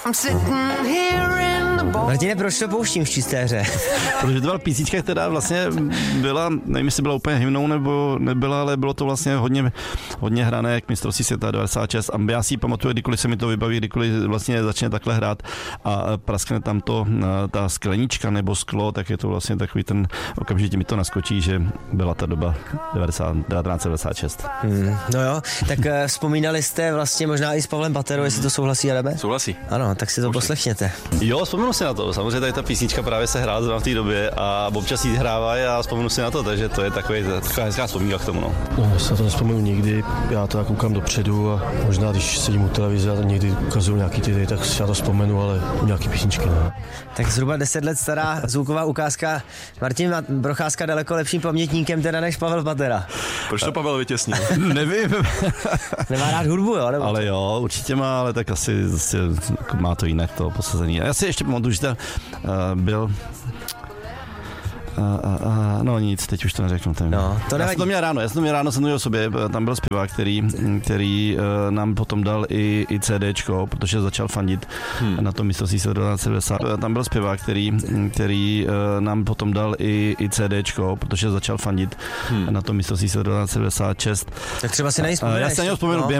Martine, proč to pouštím v čisté hře? Protože to byla písnička, která vlastně byla, nevím, jestli byla úplně hymnou nebo nebyla, ale bylo to vlastně hodně hrané k mistrovství světa 96 a já si pamatuju, kdykoliv se mi to vybaví, kdykoliv vlastně začne takhle hrát a praskne tam ta sklenička nebo sklo, tak je to vlastně takový ten, okamžitě mi to naskočí, že byla ta doba 1996. No jo, tak vzpomínali jste vlastně možná i s Pavlem Paterou, jestli to souhlasí, Adabe? Souhlasí. Ano, tak si to poslechněte. Jo, vzpomenu si na to. Samozřejmě tady ta písnička právě se hrála v té době a občas jí hrávají a vzpomenu si na to, takže to je taková hezká vzpomínka k tomu. No, já se na to nespomenu nikdy, já to koukám dopředu a možná když sedím u televize a někdy ukazuju nějaký ty, tak si já to vzpomenu, ale nějaký písničky ne. Tak zhruba 10 let stará zvuková ukázka. Martin Procházka daleko lepším pamětníkem teda než Pavel Patera. Proč to Pavel vytěsnil? Nevím. Nemá rád hudbu, jo? Nebo ale jo, určitě má, ale tak asi má to jinak to posazení. Já si ještě pamatuju, že byl... no nic, teď už to neřeknu. No, to já jsem to měl ráno, jsem to měl o sobě, tam byl zpěvák, který nám potom dal i CDčko, protože začal fandit na tom mistrovství světa 1990. Tam byl zpěvák, který nám potom dal i CDčko, protože začal fandit na tom mistrovství světa 1996. Tak třeba si nejspomeneš. Já se na něho vzpomenu